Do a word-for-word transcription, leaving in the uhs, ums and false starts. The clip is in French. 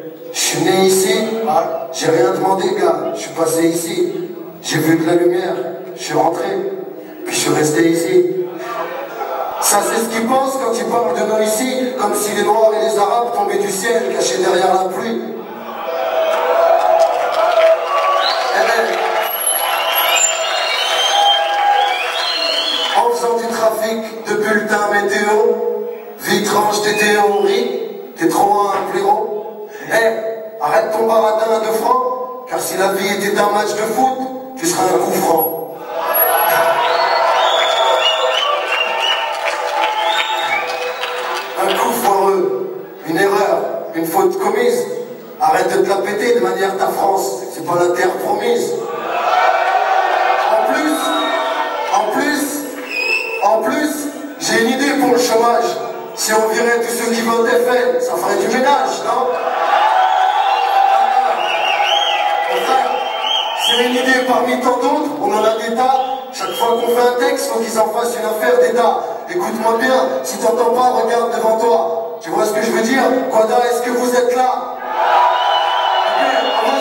Je suis né ici, ah, j'ai rien demandé, gars. Je suis passé ici, j'ai vu de la lumière, je suis rentré, puis je suis resté ici. Ça, c'est ce qu'ils pensent quand ils parlent de nous ici, comme si les Noirs et les Arabes tombaient du ciel, cachés derrière la pluie. En faisant du trafic de bulletins météo, vite range tes théories, t'es trop un blaireau. Eh, arrête ton baradin de franc, car si la vie était un match de foot, tu seras un coup franc. Un coup foireux, une erreur, une faute commise. Arrête de te la péter de manière ta France, c'est pas la terre promise. En plus, en plus, en plus, j'ai une idée pour le chômage. Si on virait tous ceux qui votent F N, ça ferait du ménage, non? Enfin, c'est une idée parmi tant d'autres, on en a des tas. Chaque fois qu'on fait un texte, faut qu'ils en fassent une affaire d'État. Écoute-moi bien, si t'entends pas, regarde devant toi. Tu vois ce que je veux dire? Quada, est-ce que vous êtes là?